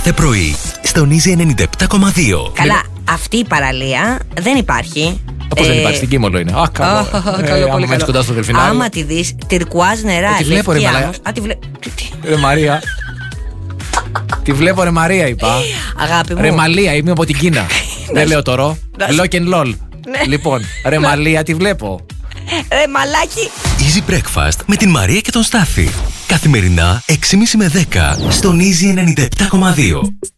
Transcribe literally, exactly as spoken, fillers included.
κάθε πρωί στον Easy ενενήντα επτά κόμμα δύο. Καλά, αυτή η παραλία δεν υπάρχει. Πώς δεν υπάρχει, στην Κίμολο είναι. Α, καλό. Καλό, πολύ καλό. Κοντά στο Δελφινάριο. Άμα τη δεις, τυρκουάζ νερά. Τη βλέπω, ρε Μαλάκα. Ρε Μαρία. Τη βλέπω, ρε Μαρία, είπα. Αγάπη μου. Ρε Μαλία, είμαι από την Κίνα. Δεν λέω τώρα. Lock and lol. Λοιπόν, ρε Μαλία, τη βλέπω. Ρε μαλάκι. Easy Breakfast με την Μαρία και τον Στάφη. Καθημερινά έξι και μισή με δέκα στον Easy ενενήντα επτά κόμμα δύο.